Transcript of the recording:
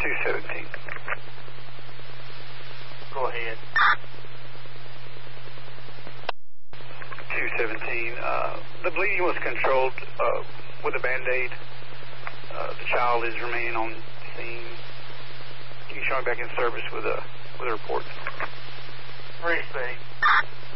217. Go ahead. 217. The bleeding was controlled with a Band-Aid. The child is remaining on scene. You can show me back in service with a report. Received.